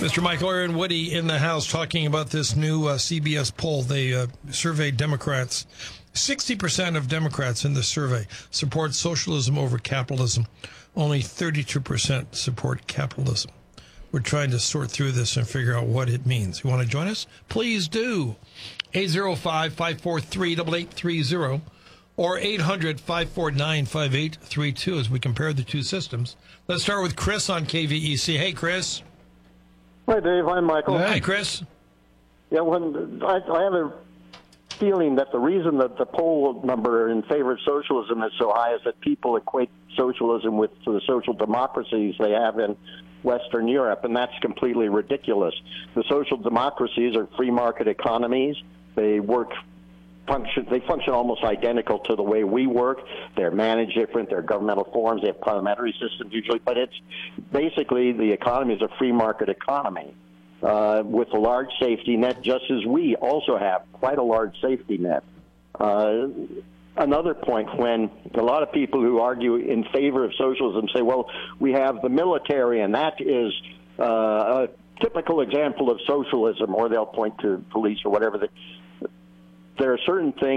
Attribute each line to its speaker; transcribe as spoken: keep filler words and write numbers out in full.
Speaker 1: Mister Michael Aaron Woody in the House talking about this new uh, C B S poll. They uh, surveyed Democrats. sixty percent of Democrats in the survey support socialism over capitalism. Only thirty-two percent support capitalism. We're trying to sort through this and figure out what it means. You want to join us? Please do. eight oh five, five four three, eight eight three oh or eight hundred, five four nine, five eight three two as we compare the two systems. Let's start with Chris on K V E C. Hey, Chris.
Speaker 2: Hi, Dave. I'm Michael.
Speaker 1: Hi, Chris.
Speaker 2: Yeah, when I, I have a feeling that the reason that the poll number in favor of socialism is so high is that people equate socialism with the social democracies they have in Western Europe, and that's completely ridiculous. The social democracies are free market economies. They work function they function almost identical to the way we work. They're managed different. They're governmental forms. They have parliamentary systems usually, but it's basically the economy is a free market economy uh, with a large safety net, just as we also have quite a large safety net. Uh, another point, when a lot of people who argue in favor of socialism say, well, we have the military, and that is uh, a typical example of socialism, or they'll point to police or whatever. They, there are certain things